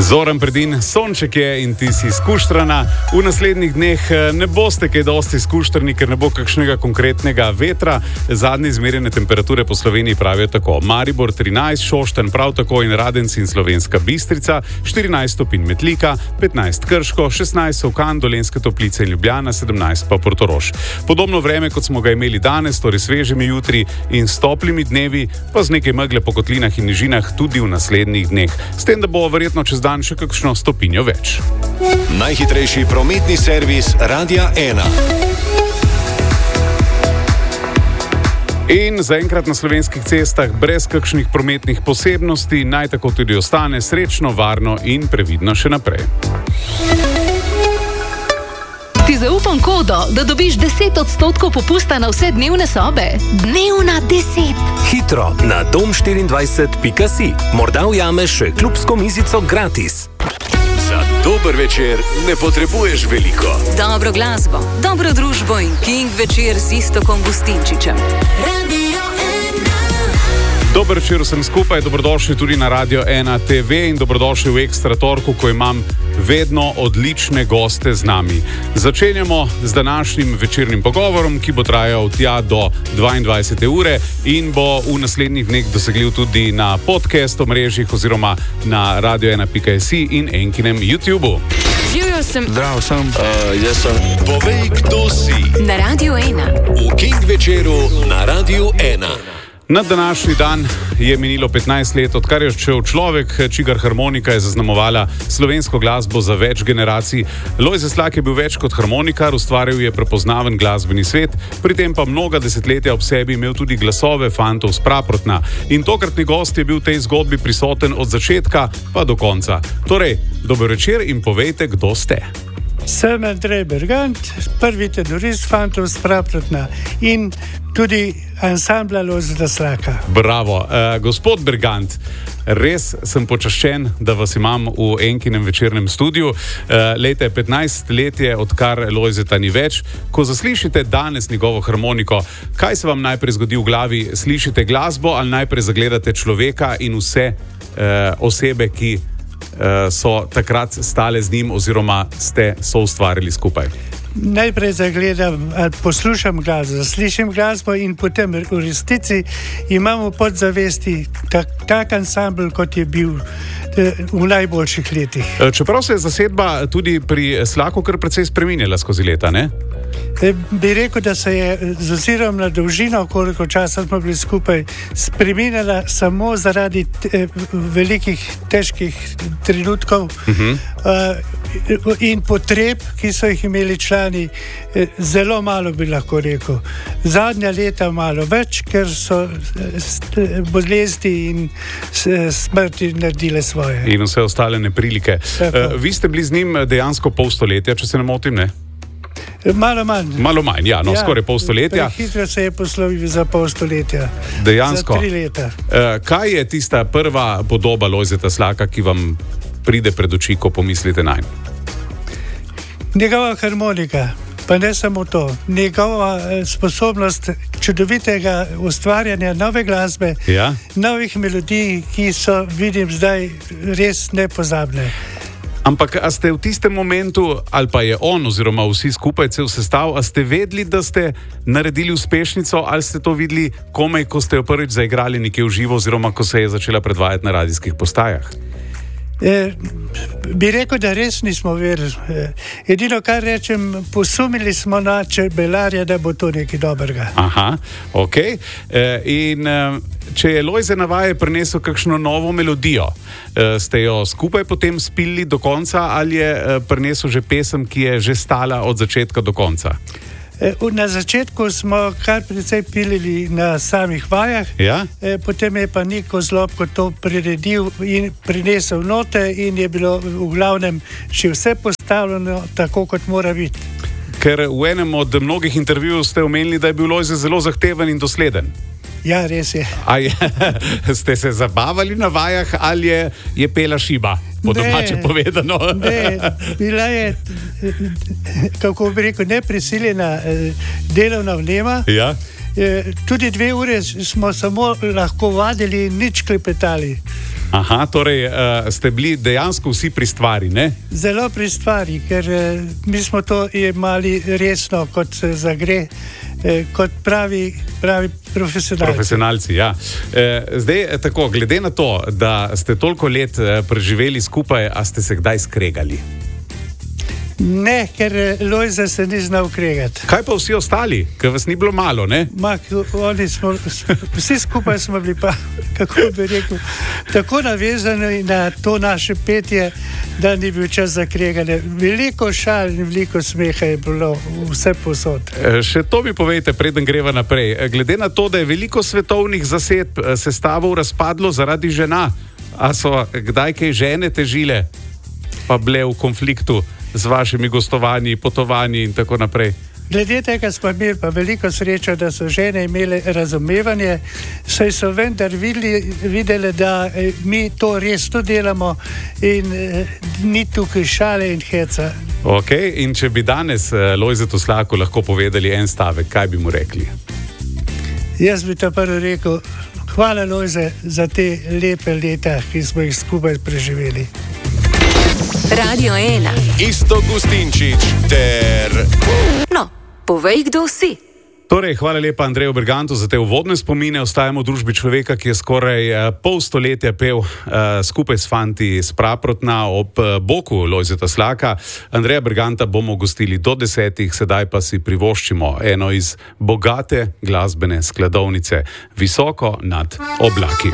Zoran Predin, sonček je in ti si izkuštrana. V naslednjih dneh ne boste kaj dosti izkuštrani, ker ne bo kakšnega konkretnega vetra. Zadnje izmerjene temperature po Sloveniji pravijo tako: Maribor 13, Šoštanj prav tako in Radenci in Slovenska Bistrica, 14 stopinj Metlika, 15 Krško, 16 Solkan, Dolenjske Toplice in Ljubljana, 17 pa Portorož. Podobno vreme, kot smo ga imeli danes, torej svežimi jutri in s toplimi dnevi, pa z nekaj megle po kotlinah in nižinah tudi v naslednjih dneh. S tem, da bo verjetno čez dan še kakšno stopinjo več. Najhitrejši prometni servis Radia 1. In zaenkrat na slovenskih cestah brez kakšnih prometnih posebnosti, naj tako tudi ostane srečno, varno in previdno še naprej. Ti zaupam kodo, da dobiš 10% popusta na vse dnevne sobe. Dnevna 10. Hitro na dom24.si. Morda ujameš še klubsko mizico gratis. Za dober večer ne potrebuješ veliko. Dobro glasbo, dobro družbo in King večer z Iztokom Gustinčičem. Dober večer vsem skupaj, dobrodošli tudi na Radio 1 TV in dobrodošli v Ekstra torku, ko imam vedno odlične goste z nami. Začenjamo z današnjim večernim pogovorom, ki bo trajal tja do 22. ure in bo v naslednjih dneh dosegljiv tudi na podcast omrežjih oziroma na radio1.si in Enkinem YouTubeu. Živjo sem. Zdrav sem. Jaz sem. Povej, kdo si. Na Radio 1. V King večeru na Radio 1. Na današnji dan je minilo 15 let, odkar je odšel človek, čigar harmonika je zaznamovala slovensko glasbo za več generacij. Lojze Slak je bil več kot harmonikar, ustvaril je prepoznaven glasbeni svet, pri tem pa mnoga desetletja ob sebi imel tudi glasove fantov s Praprotna. In tokratni gost je bil v tej zgodbi prisoten od začetka pa do konca. Torej, dober večer in povejte, kdo ste. Sem Andrej Bergant, prvi tenorist fantov s Praprotna in tudi ansambla Lojzeta Slaka. Bravo. Gospod Bergant, res sem počaščen, da vas imam v Enkinem večernem studiu. Leta 15 let je, odkar Lojzeta ni več. Ko zaslišite danes njegovo harmoniko, kaj se vam najprej zgodi v glavi? Slišite glasbo ali najprej zagledate človeka in vse osebe, ki so takrat stale z njim oziroma ste soustvarili skupaj? Najprej zagledam, poslušam glasbo, slišim glasbo in potem v resnici imamo podzavesti tak ansambl, kot je bil v najboljših letih. Čeprav se je zasedba tudi pri Slaku kar precej spreminjala skozi leta, ne? Bi rekel, da se je z ozirom na dolžino, koliko časa smo bili skupaj, spreminjala samo zaradi velikih, težkih trenutkov in potreb, ki so jih imeli člani, zelo malo bi lahko rekel. Zadnja leta malo več, ker so bolezni in smrti naredile svoje. In vse ostale neprilike. Vi ste bili z njim dejansko pol stoletja, če se ne motim, ne? Malo manj. Malo manj, ja, no, skoraj pol stoletja. Hitro se je poslovil za pol stoletja. Dejansko. Za 3 leta. Kaj je tista prva podoba Lojzeta Slaka, ki vam pride pred oči, ko pomislite nanj? Njegova harmonika, pa ne samo to. Njegova sposobnost čudovitega ustvarjanja nove glasbe, Ja? novih melodij, ki so, vidim zdaj, res nepozabne. Ampak a ste v tistem momentu, ali pa je on oziroma vsi skupaj, cel sestav, a ste vedeli, da ste naredili uspešnico, ali ste to videli komaj, ko ste jo prvič zaigrali nekje v živo oziroma ko se je začela predvajati na radijskih postajah? Bi rekel, da res nismo verili. Edino, kar rečem, posumili smo na čebelarja, da bo to nekaj dobrega. Aha, ok. In če je Lojze na vaje prinesel kakšno novo melodijo, ste jo skupaj potem spili do konca ali je prinesel že pesem, ki je že stala od začetka do konca? Na začetku smo kar precej pilili na samih vajah, Ja? potem je pa Niko Zlobko to priredil in prinesel note in je bilo v glavnem še vse postavljeno tako, kot mora biti. Ker v enem od mnogih intervjujev ste omenili, da je bil Lojze zelo zahteven in dosleden. Ja, res je. Ste se zabavali na vajah ali je pela šiba? Po domače povedano. Ne, bila je, kako bi rekel, neprisiljena delovna vnema. Ja? Tudi 2 ure smo samo lahko vadili in nič klepetali. Aha, torej ste bili dejansko vsi pri stvari, ne? Zelo pri stvari, ker mi smo to imeli resno, kot se zagre, kot pravi profesionalci. Profesionalci, ja. Zdaj, tako, glede na to, da ste toliko let preživeli skupaj, a ste se kdaj skregali? Ne, ker Lojze se ni znal kregati. Kaj pa vsi ostali, ker vas ni bilo malo, ne? Vsi skupaj smo bili pa, kako bi rekel, tako navezani na to naše petje, da ni bil čas za kreganje. Veliko šal in veliko smeha je bilo vse posod. Še to mi povejte, preden greva naprej. Glede na to, da je veliko svetovnih sestavov razpadlo zaradi žena, a so kdaj kaj žene težile, pa bile v konfliktu z vašimi gostovanji, potovanji in tako naprej? Glede tega smo imeli pa veliko srečo, da so žene imele razumevanje, saj so vendar videli, da mi to resno delamo in ni tukaj šale in heca. Ok, in če bi danes Lojzetu Slaku lahko povedali en stavek, kaj bi mu rekli? Jaz bi to prvo rekel, hvala Lojze za te lepe leta, ki smo jih skupaj preživeli. Radio 1. Iztok Gustinčič ter... No, povej, kdo si. Torej, hvala lepa Andreju Bergantu za te uvodne spomine. Ostajamo v družbi človeka, ki je skoraj pol stoletja pel skupaj s fanti s Praprotna ob boku Lojzeta Slaka. Andreja Berganta bomo gostili do 10, sedaj pa si privoščimo eno iz bogate glasbene skladovnice, Visoko nad oblaki.